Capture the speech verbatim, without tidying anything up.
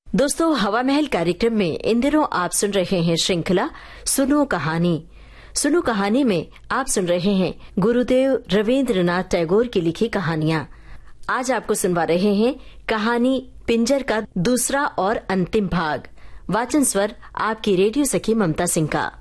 दोस्तों, हवा महल कार्यक्रम में इन दिनों आप सुन रहे हैं श्रृंखला सुनो कहानी। सुनो कहानी में आप सुन रहे हैं गुरुदेव रवींद्रनाथ टैगोर की लिखी कहानियाँ। आज आपको सुनवा रहे हैं कहानी पिंजर का दूसरा और अंतिम भाग। वाचन स्वर आपकी रेडियो सखी ममता सिंह का।